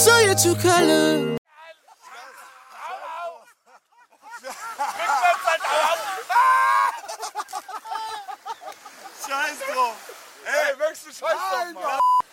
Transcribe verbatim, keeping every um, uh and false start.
show you true color. Scheiß drauf! Ey, möchtest du Scheiß drauf machen?